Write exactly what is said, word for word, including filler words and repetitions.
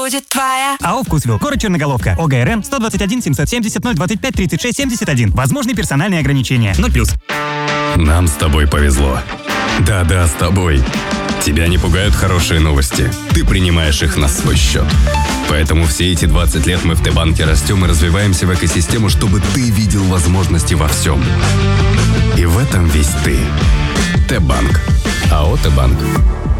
будет твоя. АО «Вкусвилл», город Черноголовка, ОГРН сто двадцать один семьсот семьдесят ноль двадцать пять тридцать шесть семьдесят один. Возможны персональные ограничения. ноль плюс. Нам с тобой повезло. Да-да, с тобой. Тебя не пугают хорошие новости. Ты принимаешь их на свой счет. Поэтому все эти двадцать лет мы в Т-банке растем и развиваемся в экосистему, чтобы ты видел возможности во всем. И в этом весь ты. Т-банк. АО «Т-банк».